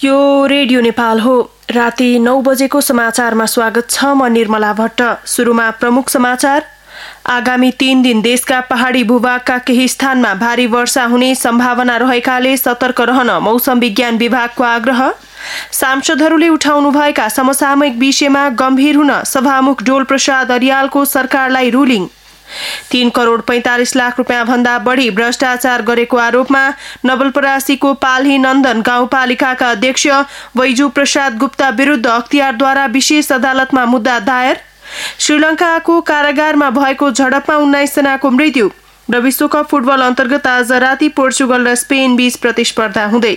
यो रेडियो नेपाल हो। राति 9 बजेको समाचारमा स्वागत छ। म निर्मला भट्ट। सुरुमा प्रमुख समाचार। आगामी 3 दिन देशका पहाडी भूभागका केही स्थानमा भारी वर्षा हुने सम्भावना रहेकाले सतर्क रहन मौसम विज्ञान विभागको आग्रह। सांसदहरूले उठाउनुभएका समसामयिक विषयमा गम्भीर हुन सभामुख डोल प्रसाद अर्यालको सरकारलाई रुलिङ। 3 करोड 45 लाख रुपियाँ भन्दा बढी भ्रष्टाचार गरेको आरोपमा नवलपरासीको पाल्ही नन्दन गाउँपालिकाका अध्यक्ष वैजू प्रसाद गुप्ता विरुद्ध अख्तियारद्वारा विशेष अदालतमा मुद्दा दायर। श्रीलङ्काको कारागारमा भएको झडपमा 19 जनाको मृत्यु र विश्वकप फुटबल अन्तर्गत आज राति पोर्चुगल र स्पेन बीच प्रतिस्पर्धा हुँदै।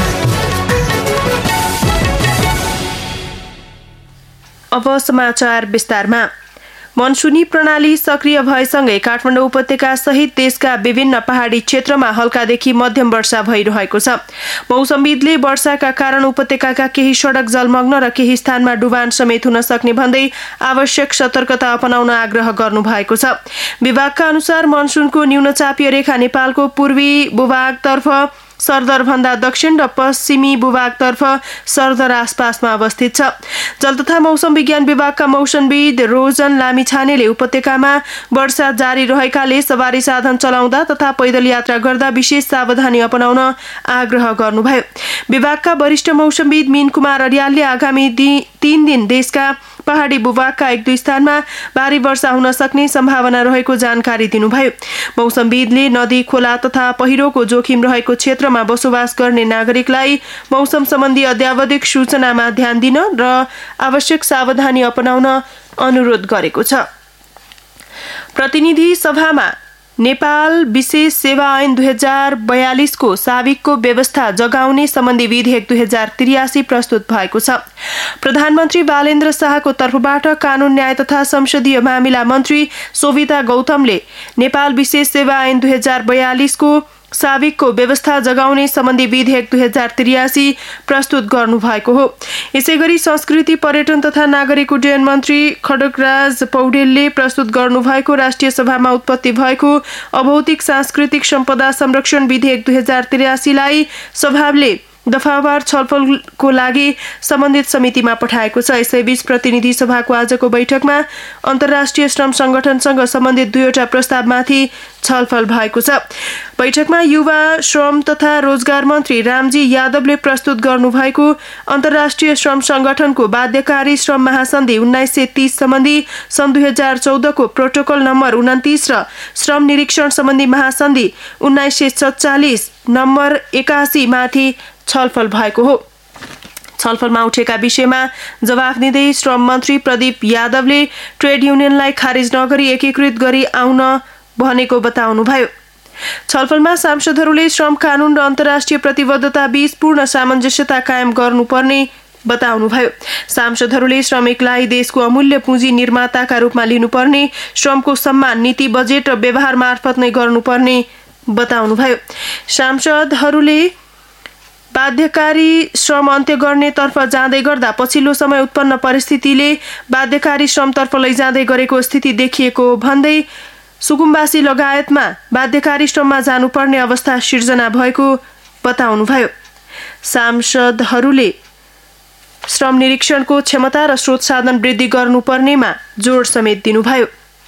अब समाचार विस्तारमा। मनसुनी प्रणाली सक्रिय भएसँगै काठमाडौँ उपत्यका सहित देशका विभिन्न पहाडी क्षेत्रमा हल्कादेखि मध्यम वर्षा भइरहेको छ। मौसमविदले वर्षाका कारण उपत्यकाका केही सडक जलमग्न र केही स्थानमा डुबान समेत हुन सक्ने भन्दै आवश्यक सतर्कता अपनाउन आग्रह गर्नुभएको छ। विभागका अनुसार मनसुनको न्यूनचापीय रेखा नेपालको पूर्वी भूभागतर्फ सरदर भन्दा दक्षिण र पश्चिमी भूभागतर्फ सरदर आसपासमा अवस्थित छ। जल तथा मौसम विज्ञान विभागका मौसमविद रोजन लामिछानेले उपत्यकामा वर्षा जारी रहेकाले सवारी साधन चलाउँदा तथा पैदल यात्रा गर्दा विशेष सावधानी अपनाउन आग्रह गर्नुभयो। विभागका वरिष्ठ मौसमविद मीन कुमार अर्यालले आगामी 3 दिन देशका पहाडी भूभागका 1-2 स्थानमा भारी वर्षा हुन सक्ने सम्भावना रहेको जानकारी दिनुभयो। मौसमविदले नदी, खोला तथा पहिरोको जोखिम रहेको क्षेत्रमा बसोबास गर्ने नागरिकलाई मौसम सम्बन्धी अध्यावधिक सूचनामा ध्यान दिन र आवश्यक सावधानी अपनाउन अनुरोध गरेको छ। प्रतिनिधि सभामा नेपाल विशेष सेवा ऐन 2042 को साविकको व्यवस्था जगाउने सम्बन्धी विधेयक 2083 प्रस्तुत भएको छ। प्रधानमन्त्री बालेन्द्र शाहको तर्फबाट कानून न्याय तथा संसदीय मामिला मन्त्री सोभिता गौतमले नेपाल विशेष सेवा ऐन 2042 को साविकको व्यवस्था जगाउने सम्बन्धी विधेयक 2083 प्रस्तुत गर्नुभएको हो। यसैगरी संस्कृति पर्यटन तथा नागरिक उड्डयन मन्त्री खड्गराज पौडेलले प्रस्तुत गर्नुभएको राष्ट्रिय सभामा उत्पत्ति भएको अभौतिक सांस्कृतिक सम्पदा संरक्षण विधेयक 2083 लाई सभाले दफावार छलफलको लागि सम्बन्धित समितिमा पठाएको छ। यसैबीच प्रतिनिधि सभाको आजको बैठकमा अन्तर्राष्ट्रिय श्रम संगठनसँग सम्बन्धित 2वटा प्रस्तावमाथि छलफल भएको छ। बैठकमा युवा श्रम तथा रोजगार मन्त्री रामजी यादवले प्रस्तुत गर्नुभएको अन्तर्राष्ट्रिय श्रम संगठनको बाध्यकारी श्रम महासन्धि 1930 सम्बन्धी सन् 2014 को प्रोटोकल नम्बर 29 र श्रम निरीक्षण सम्बन्धी महासन्धि 1947 नम्बर 81 माथि छलफल भएको हो। छलफलमा उठेका विषयमा जवाफ दिँदै श्रम मन्त्री प्रदीप यादवले ट्रेड युनियनलाई खारिज नगरी एकीकृत गरी आउन भनेको बताउनुभयो। छलफलमा सांसदहरूले श्रम कानून र अन्तर्राष्ट्रिय प्रतिबद्धता बीच पूर्ण सामञ्जस्यता कायम गर्नुपर्ने बताउनुभयो। सांसदहरूले श्रमिकलाई देशको अमूल्य पुँजी निर्माताका रूपमा लिनुपर्ने, श्रमको सम्मान नीति, बजेट र व्यवहार मार्फत नै गर्नुपर्ने बताउनुभयो। सांसदहरूले बाध्यकारी श्रम अन्त्य गर्नेतर्फ जाँदै गर्दा पछिल्लो समय उत्पन्न परिस्थितिले बाध्यकारी श्रमतर्फ लैजाँदै गरेको स्थिति देखिएको भन्दै सुकुम्बासी लगायतमा बाध्यकारी श्रममा जानुपर्ने अवस्था सिर्जना भएको बताउनुभयो। सांसदहरूले श्रम निरीक्षणको क्षमता र स्रोत साधन वृद्धि गर्नुपर्नेमा जोड समेत दिनुभयो।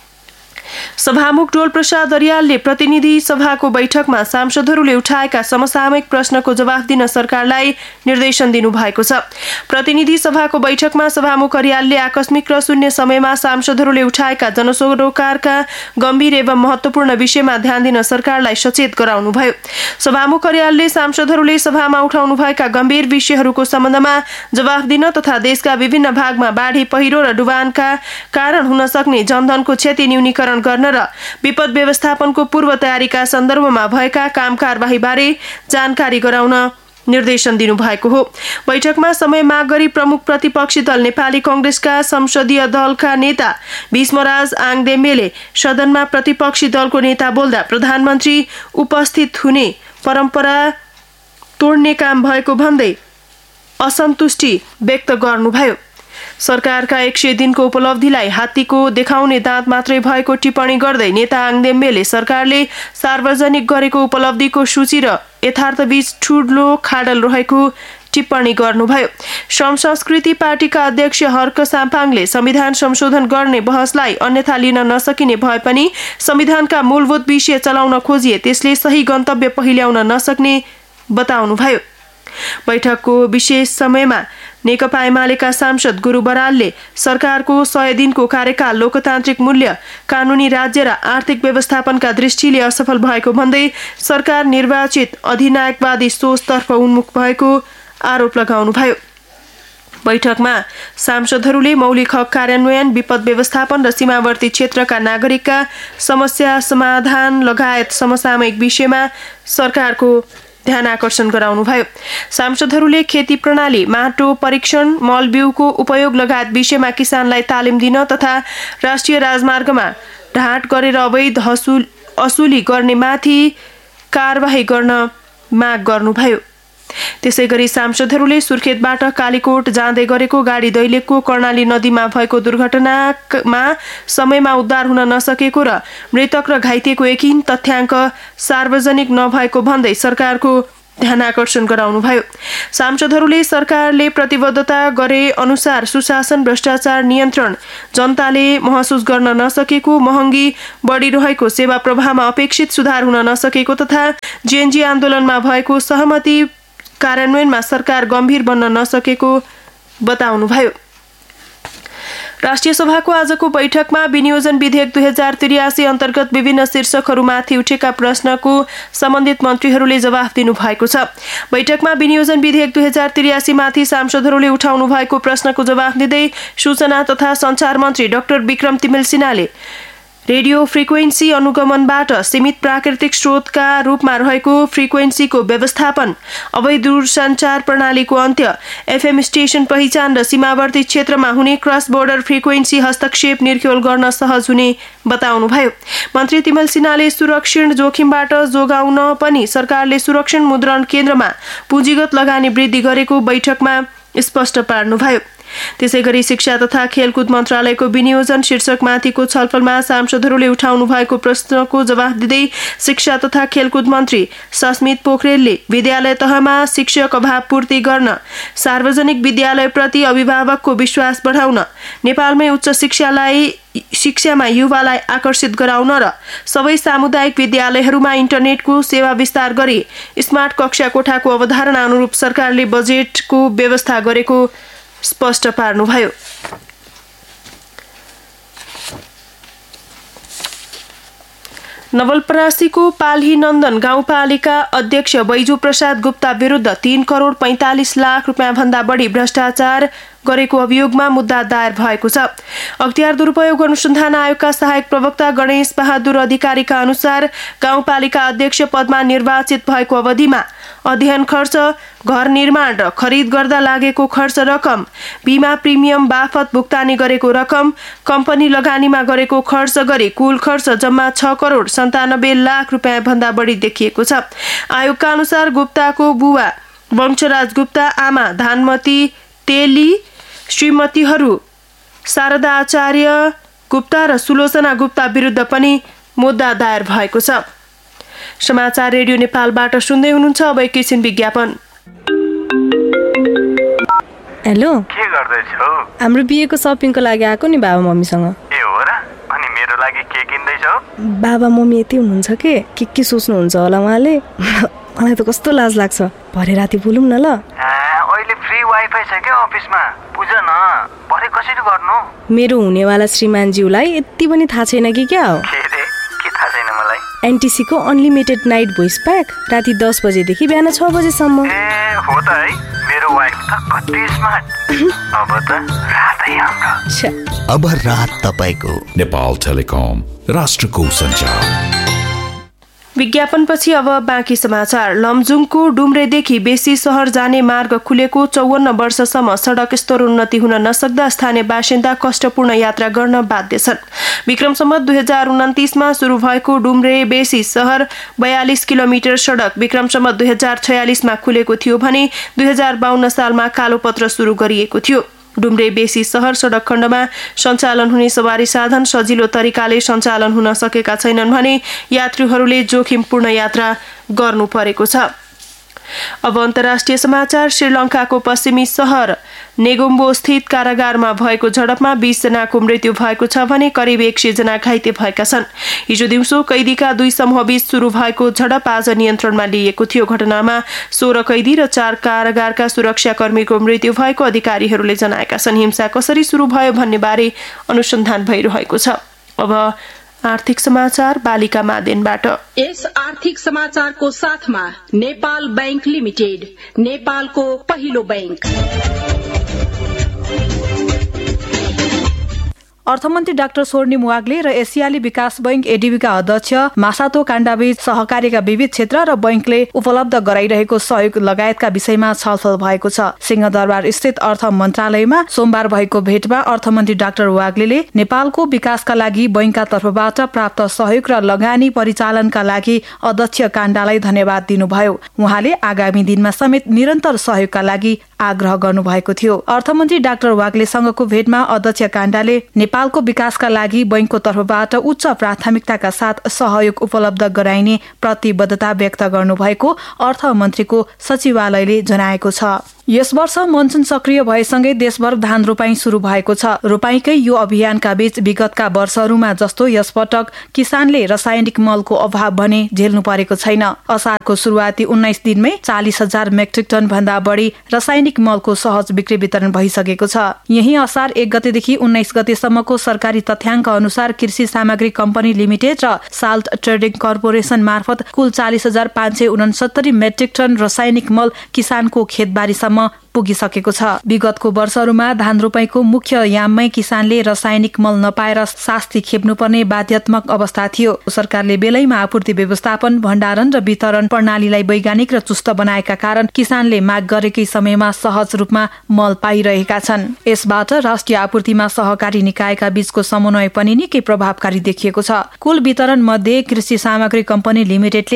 सभामुख डोल प्रसाद अर्यालले प्रतिनिधि सभाको बैठकमा सांसदहरूले उठाएका समसामयिक प्रश्नको जवाफ दिन सरकारलाई निर्देशन दिनुभएको छ। प्रतिनिधि सभाको बैठकमा सभामुख अर्यालले आकस्मिक र शून्य समयमा सांसदहरूले उठाएका जनसरोकारका गम्भीर एवं महत्त्वपूर्ण विषयमा ध्यान दिन सरकारलाई सचेत गराउनुभयो। सभामुख अर्यालले सांसदहरूले सभामा उठाउनुभएका गम्भीर विषयहरूको सम्बन्धमा जवाफ दिन तथा देशका विभिन्न भागमा बाढी, पहिरो र डुबानका कारण हुन सक्ने जनधनको क्षति न्यूनीकरण गर्न र विपद व्यवस्थापनको पूर्व तयारीका सन्दर्भमा भएका काम कारबाहीबारे जानकारी गराउन निर्देशन दिनुभएको हो। बैठकमा समय माग गरी प्रमुख प्रतिपक्षी दल नेपाली कांग्रेसका संसदीय दलका नेता भीष्मराज आङदेमेले सदनमा प्रतिपक्षी दलको नेता बोल्दा प्रधानमन्त्री उपस्थित हुने परम्परा तोड्ने काम भएको भन्दै असन्तुष्टि व्यक्त गर्नुभयो। सरकारका 100 दिनको उपलब्धिलाई हात्तीको देखाउने दाँत मात्रै भएको टिप्पणी गर्दै नेता आङदेमेले सरकारले सार्वजनिक गरेको उपलब्धिको सूची र यथार्थबीच ठूलो खाडल रहेको टिप्पणी गर्नुभयो। श्रम संस्कृति पार्टीका अध्यक्ष हर्क साम्पाङले संविधान संशोधन गर्ने बहसलाई अन्यथा लिन नसकिने भए पनि संविधानका मूलभूत विषय चलाउन खोजिए त्यसले सही गन्तव्य पहिल्याउन नसक्ने बताउनुभयो। बैठकको विशेष समयमा नेकपा एमालेका सांसद गुरु बरालले सरकारको 100 दिनको कार्यकाल लोकतान्त्रिक मूल्य, कानूनी राज्य र आर्थिक व्यवस्थापनका दृष्टिले असफल भएको भन्दै सरकार निर्वाचित अधिनायकवादी सोचतर्फ उन्मुख भएको आरोप लगाउनुभयो। बैठकमा सांसदहरूले मौलिक हक कार्यान्वयन, विपद व्यवस्थापन र सीमावर्ती क्षेत्रका नागरिकका समस्या समाधान लगायत समसामयिक विषयमा सरकारको ध्यान आकर्षण गराउनुभयो। सांसदहरूले खेती प्रणाली, माटो परीक्षण, मलबिउको उपयोग लगायत विषयमा किसानलाई तालिम दिन तथा राष्ट्रिय राजमार्गमा ढाँट गरेर अवैध असुली गर्नेमाथि कारबाही गर्न माग गर्नुभयो। त्यसैगरी सांसदहरूले सुर्खेतबाट कालीकोट जाँदै गरेको गाडी दैलेखको कर्णाली नदीमा भएको दुर्घटनामा समयमा उद्धार हुन नसकेको र मृतक र घाइतेको एकिन तथ्याङ्क सार्वजनिक नभएको भन्दै सरकारको ध्यान आकर्षण गराउनुभयो। सांसदहरूले सरकारले प्रतिबद्धता गरे अनुसार सुशासन, भ्रष्टाचार नियन्त्रण, जनताले महसुस गर्न नसकेको महँगी बढिरहेको सेवा प्रवाहमा अपेक्षित सुधार हुन नसकेको तथा जेएनजी आन्दोलनमा भएको सहमति कार्यान्वयनमा सरकार गम्भीर बन्न नसकेको बताउनुभयो। राष्ट्रिय सभाको आजको बैठकमा विनियोजन विधेयक 2083 अन्तर्गत विभिन्न शीर्षकहरूमाथि उठेका प्रश्नको सम्बन्धित मन्त्रीहरूले जवाफ दिनुभएको छ। बैठकमा विनियोजन विधेयक 2083 माथि सांसदहरूले उठाउनु भएको प्रश्नको जवाफ दिँदै सूचना तथा सञ्चार मन्त्री डाक्टर विक्रम तिमिल सिन्हाले रेडियो फ्रिक्वेन्सी अनुगमनबाट सीमित प्राकृतिक स्रोतका रूपमा रहेको फ्रिक्वेन्सीको व्यवस्थापन, अवैध दूरसञ्चार प्रणालीको अन्त्य, एफएम स्टेशन पहिचान र सीमावर्ती क्षेत्रमा हुने क्रस बोर्डर फ्रिक्वेन्सी हस्तक्षेप निर्क्युल गर्न सहज हुने बताउनुभयो। मन्त्री तिमल सिन्हाले सुरक्षण जोखिमबाट जोगाउन पनि सरकारले सुरक्षण मुद्रण केन्द्रमा पुँजीगत लगानी वृद्धि गरेको बैठकमा स्पष्ट पार्नुभयो। त्यसैगरी शिक्षा तथा खेलकुद मन्त्रालयको विनियोजन शीर्षकमाथिको छलफलमा सांसदहरूले उठाउनु भएको प्रश्नको जवाफ दिँदै शिक्षा तथा खेलकुद मन्त्री सस्मित पोखरेलले विद्यालय तहमा शिक्षक अभाव पूर्ति गर्न, सार्वजनिक विद्यालयप्रति अभिभावकको विश्वास बढाउन, नेपालमै उच्च शिक्षामा युवालाई आकर्षित गराउन र सबै सामुदायिक विद्यालयहरूमा इन्टरनेटको सेवा विस्तार गरी स्मार्ट कक्षा कोठाको अवधारणा अनुरूप सरकारले बजेटको व्यवस्था गरेको स्पष्ट पार्नुभयो। नवलपरासीको पाल्हीनन्दन गाउँपालिका अध्यक्ष बैजू प्रसाद गुप्ता विरुद्ध 3 करोड 45 लाख रुपियाँ भन्दा बढी भ्रष्टाचार गरेको अभियोगमा मुद्दा दायर भएको छ। अख्तियार दुरुपयोग अनुसन्धान आयोगका सहायक प्रवक्ता गणेश बहादुर अधिकारीका अनुसार गाउँपालिका अध्यक्ष पदमा निर्वाचित भएको अवधिमा अध्ययन खर्च, घर निर्माण र खरिद गर्दा लागेको खर्च रकम, बीमा प्रिमियम बापत भुक्तानी गरेको रकम, कम्पनी लगानीमा गरेको खर्च गरी कुल खर्च जम्मा 6 करोड 97 लाख रुपियाँ भन्दा बढी देखिएको छ। आयोगका अनुसार गुप्ताको बुवा वंशराज गुप्ता, आमा धानमती तेली, श्रीमतीहरू शारदा आचार्य गुप्ता र सुलोचना गुप्ता विरुद्ध पनि मुद्दा दायर भएको छ। समाचार रेडियो नेपालबाट सुन्दै हुनुहुन्छ। अब एकैछिन विज्ञापन। हेलो, के गर्दैछौ? हाम्रो बिहेको सपिङको लागि आएको नि बाबा मम्मीसँग। ए हो र? अनि मेरो लागि के किन्दैछौ? बाबा मम्मी यति हुनुहुन्छ के सोच्नुहुन्छ होला उहाँले। मलाई त कस्तो लाज लाग्छ। भरे राति बोलौँ न ल। अहिले फ्री वाइफाई छ क्या अफिसमा, बुझ न। भरे कसरी गर्नु? मेरो हुनेवाला श्रीमानज्यूलाई यति पनि थाहा छैन कि क्या हो? के थाहा छैन मलाई? एनटिसी को अनलिमिटेड नाइट भोइस प्याक राति 10 बजेदेखि बिहान 6 बजेसम्म। ए हो त है, मेरो वाइफ त कति स्मार्ट। अब त रातै हाम्रो। अब रात तपाईको। नेपाल टेलिकम, राष्ट्रको सञ्चार। विज्ञापनपछि अब बाँकी समाचार। लमजुङको डुम्रेदेखि बेसी सहर जाने मार्ग खुलेको 54 वर्षसम्म सडक स्तरोन्नति हुन नसक्दा स्थानीय बासिन्दा कष्टपूर्ण यात्रा गर्न बाध्य छन्। विक्रम सम्वत 2029 मा सुरु भएको डुम्रे बेसी सहर 42 किलोमिटर सडक विक्रम सम्वत 2046 मा खुलेको थियो भने 2052 सालमा कालोपत्र सुरु गरिएको थियो। डुम्रे बेसी सहर सडक खण्डमा सञ्चालन हुने सवारी साधन सजिलो तरिकाले सञ्चालन हुन सकेका छैनन् भने यात्रीहरूले जोखिमपूर्ण यात्रा गर्नु परेको छ। अब अन्तर्राष्ट्रिय समाचार। श्रीलङ्काको पश्चिमी सहर नेगोम्बो स्थित कारागारमा भएको झडपमा 20 जनाको मृत्यु भएको छ भने करिब 100 जना घाइते भएका छन्। हिजो दिउँसो कैदीका 2 समूहबीच सुरु भएको झडप आज नियन्त्रणमा लिएको थियो। घटनामा 16 कैदी र 4 कारागारका सुरक्षाकर्मीको मृत्यु भएको अधिकारीहरूले जनाएका छन्। हिंसा कसरी सुरु भयो भन्ने बारे अनुसन्धान भइरहेको छ। अब आर्थिक समाचार बालिका मादेनबाट। यस आर्थिक समाचारको साथमा नेपाल बैंक लिमिटेड, नेपालको पहिलो बैंक। अर्थमन्त्री डाक्टर स्वर्णिम वाग्ले र एसियाली विकास बैंक एडीबीका अध्यक्ष मासातो काण्डाबीच सहकारीका विविध क्षेत्र र बैंकले उपलब्ध गराइरहेको सहयोग लगायतका विषयमा छलफल भएको छ। सिंहदरबार स्थित अर्थ मन्त्रालयमा सोमबार भएको भेटमा अर्थमन्त्री डाक्टर वाग्ले नेपालको विकासका लागि बैंकका तर्फबाट प्राप्त सहयोग र लगानी परिचालनका लागि अध्यक्ष काण्डालाई धन्यवाद दिनुभयो। उहाँले आगामी दिनमा समेत निरन्तर सहयोगका लागि आग्रह गर्नुभएको थियो। अर्थमन्त्री डाक्टर वाग्लेसँगको भेटमा अध्यक्ष काण्डाले नेपालको विकासका लागि बैंकको तर्फबाट उच्च प्राथमिकताका साथ सहयोग उपलब्ध गराइने प्रतिबद्धता व्यक्त गर्नुभएको अर्थमन्त्रीको सचिवालयले जनाएको छ। यस वर्ष मनसुन सक्रिय भएसँगै देशभर धान रोपाई शुरू भएको छ। रोपाईकै यो अभियानका बीच विगतका वर्षहरूमा जस्तो यसपटक किसानले रासायनिक मलको अभाव भने झेल्नु परेको छैन। असारको सुरुवाती 19 दिनमै 40,000 मेट्रिक टन भन्दा बढी रासायनिक मलको सहज बिक्री वितरण भइसकेको छ। यही असार 1 गतेदेखि 19 गतेसम्मको सरकारी तथ्याङ्क अनुसार कृषि सामग्री कम्पनी लिमिटेड र साल्ट ट्रेडिङ कर्पोरेसन मार्फत कुल 40,569 मेट्रिक टन रासायनिक मल किसानको खेतबारीसम्म पुगिसकेको छ। विगतको वर्षहरूमा धान रोपाईको मुख्य याममै किसानले रासायनिक मल नपाएर शास्ति खेप्नुपर्ने बाध्यात्मक अवस्था थियो। सरकारले बेलैमा आपूर्ति व्यवस्थापन, भण्डारण र वितरण प्रणालीलाई वैज्ञानिक र चुस्त बनाएका कारण किसानले माग गरेकै समयमा सहज रूपमा मल पाइरहेका छन्। यसबाट राष्ट्रिय आपूर्तिमा सहकारी निकायका बीचको समन्वय पनि निकै प्रभावकारी देखिएको छ। कुल वितरण मध्ये कृषि सामग्री कम्पनी लिमिटेडले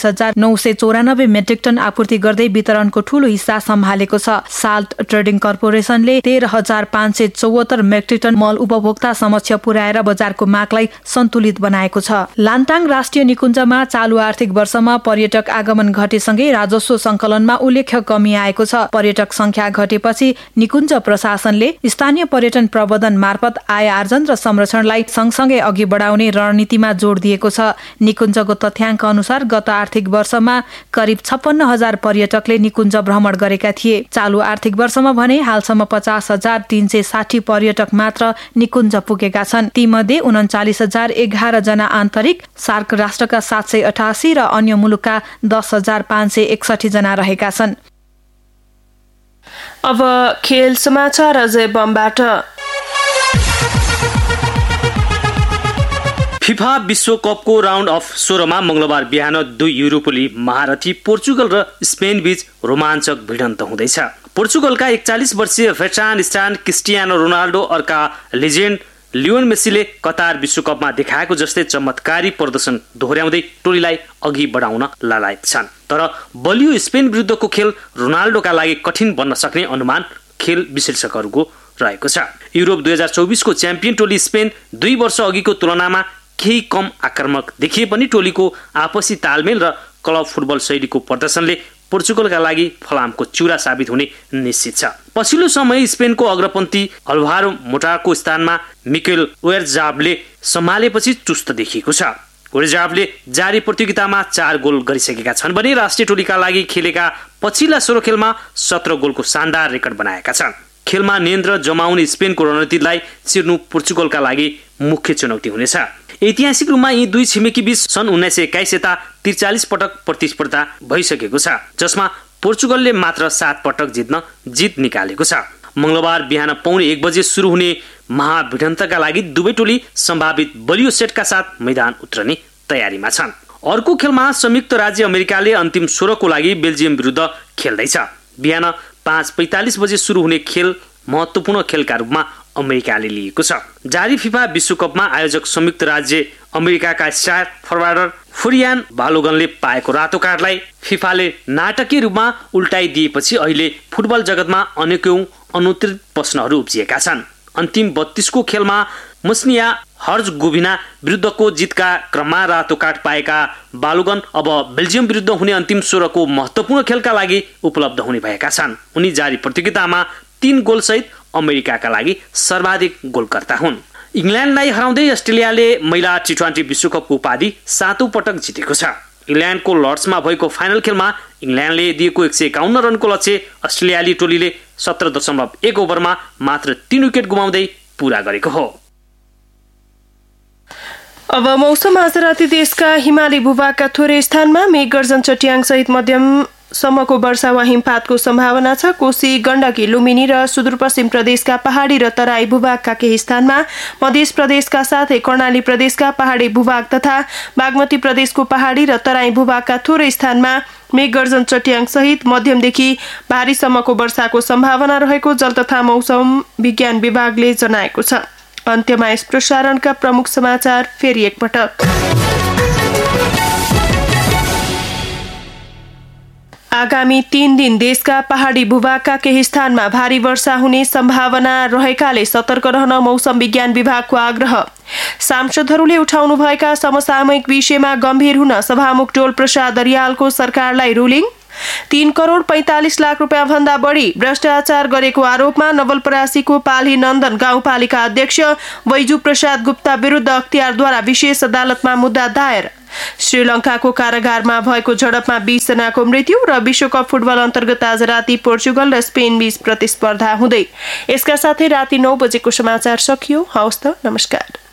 26,994 मेट्रिक टन आपूर्ति गर्दै वितरणको ठूलो हिस्सा सम्हालेको छ। साल्ट ट्रेडिङ कर्पोरेसनले 13,574 मेट्रिक टन मल उपभोक्ता समक्ष पुर्याएर बजारको मागलाई सन्तुलित बनाएको छ। लान्टाङ राष्ट्रिय निकुञ्जमा चालु आर्थिक वर्षमा पर्यटक आगमन घटेसँगै राजस्व संकलनमा उल्लेख्य कमी आएको छ। पर्यटक संख्या घटेपछि निकुञ्ज प्रशासनले स्थानीय पर्यटन प्रबन्धन मार्फत आय आर्जन र संरक्षणलाई सँगसँगै अघि बढाउने रणनीतिमा जोड दिएको छ। निकुञ्जको तथ्याङ्क अनुसार गत आर्थिक वर्षमा करिब 56,000 पर्यटकले निकुञ्ज भ्रमण गरेका थिए। चालु आर्थिक वर्षमा भने हालसम्म 50,360 पर्यटक मात्र निकुञ्ज पुगेका छन्। तीमध्ये 39,011 जना आन्तरिक, सार्क राष्ट्रका 788 र अन्य मुलुकका 10,561 जना रहेका छन्। अब खेल समाचार अजय बमबाट। फिफा विश्वकपको राउन्ड अफ 16 मा मंगलबार बिहान 2 युरोपेली महारथी पोर्चुगल र स्पेन बीच रोमाञ्चक भिडन्त हुँदैछ। पोर्चुगलका 41 वर्षीय भेटरान स्टार क्रिस्टियानो रोनाल्डो अर्का लेजेन्ड लियोन मेसीले कतार विश्वकपमा देखाएको जस्तै चमत्कारी प्रदर्शन दोहोर्याउँदै टोलीलाई अघि बढाउन लालायत छन्। तर बलियो स्पेन विरुद्धको खेल रोनाल्डोका लागि कठिन बन्न सक्ने अनुमान खेल विश्लेषकहरूको रहेको छ। युरोप 2024 को च्याम्पियन टोली स्पेन 2 वर्ष अघिको तुलनामा केही कम आक्रामक देखिए पनि टोलीको आपसी तालमेल र क्लब फुटबल शैलीको प्रदर्शनले पोर्चुगलका लागि फलामको चुरा साबित हुने निश्चित छ। पछिल्लो समय स्पेनको अग्रपन्थी अल्भारो मोटाको स्थानमा मिकेल ओयारजाबले सम्हालेपछि चुस्त देखिएको छ। ओयारजाबले जारी प्रतियोगितामा 4 गोल गरिसकेका छन् भने राष्ट्रिय टोलीका लागि खेलेका पछिल्ला 16 खेलमा 17 गोलको शानदार रेकर्ड बनाएका छन्। खेलमा नियन्त्रण जमाउने स्पेनको रणनीतिलाई चिर्नु पोर्चुगलका लागि मुख्य चुनौती हुनेछ। ऐतिहासिक रूपमा यी दुई छिमेकी बीच सन् 1921 यता 43 पटक प्रतिस्पर्धा भइसकेको छ, जसमा पोर्चुगलले मात्र 7 पटक जित निकालेको छ। मंगलबार बिहान 1:15 बजे सुरु हुने महाभिडन्तका लागि दुवै टोली सम्भावित बलियो सेटका साथ मैदान उत्रने तयारीमा छन्। अर्को खेलमा संयुक्त राज्य अमेरिकाले अन्तिम 16 को लागि बेल्जियम विरुद्ध खेल्दैछ। बिहान 5:45 बजे सुरु हुने खेल महत्वपूर्ण खेलका रूपमा अमेरिकाले लिएको छ। जारी फिफा विश्वकपमा आयोजक संयुक्त राज्य अमेरिकाका स्टार फरवार्डर फुरियान बालोगनले पाएको रातो कार्डलाई फिफाले नाटकीय रूपमा उल्टाइदिएपछि अहिले फुटबल जगतमा अनेकौं अनुत्तरित प्रश्नहरू उब्जिएका छन्। अन्तिम 32 को खेलमा मस्निया हर्जगोभिना विरुद्धको जितका क्रममा रातो कार्ड पाएका बालुगन अब बेल्जियम विरुद्ध हुने अन्तिम 16को महत्त्वपूर्ण खेलका लागि उपलब्ध हुने भएका छन्। उनी जारी प्रतियोगितामा 3 गोलसहित अमेरिकाका लागि सर्वाधिक गोलकर्ता हुन्। इङ्ल्यान्डलाई हराउँदै अस्ट्रेलियाले महिला टी20 विश्वकपको उपाधि 7औं पटक जितेको छ। इङ्ल्यान्डको लर्ड्समा भएको फाइनल खेलमा इङ्ल्यान्डले दिएको 151 रनको लक्ष्य अस्ट्रेलियाली टोलीले 17.1 ओभरमा मात्र 3 विकेट गुमाउँदै पूरा गरेको हो। अब मौसम। आज राति देशका हिमाली भूभागका थोरै स्थानमा मेघगर्जन चट्याङ सहित मध्यमसम्मको वर्षा वा हिमपातको सम्भावना छ। कोशी, गण्डकी, लुम्बिनी र सुदूरपश्चिम प्रदेशका पहाडी र तराई भूभागका केही स्थानमा, मध्य प्रदेशका साथै कर्णाली प्रदेशका पहाडी भूभाग तथा बागमती प्रदेशको पहाडी र तराई भूभागका थोरै स्थानमा मेघगर्जन चट्याङ सहित मध्यमदेखि भारीसम्मको वर्षाको सम्भावना रहेको जल तथा मौसम विज्ञान विभागले जनाएको छ। अन्त्यमा यस प्रसारणका प्रमुख समाचार फेरि एकपटक। आगामी 3 दिन देशका पहाडी भूभागका केही स्थानमा भारी वर्षा हुने सम्भावना रहेकाले सतर्क रहन मौसम विज्ञान विभागको आग्रह। सांसदहरूले उठाउनुभएका समसामयिक विषयमा गम्भीर हुन सभामुख डोल प्रसाद अर्यालको सरकारलाई रुलिङ। 3 करोड 45 लाख रुपियाँ भन्दा बढी भ्रष्टाचार गरेको आरोपमा नवलपरासीको पाल्ही नन्दन गाउँपालिका अध्यक्ष बैजू प्रसाद गुप्ता विरुद्ध अख्तियारद्वारा विशेष अदालतमा मुद्दा दायर। श्रीलङ्काको कारागारमा भएको झडपमा 20 जनाको मृत्यु र विश्वकप फुटबल अन्तर्गत आज राति पोर्चुगल र स्पेन बीच प्रतिस्पर्धा हुँदै। यसका साथै राति 9 बजेको समाचार सकियो। हवस् त, नमस्कार।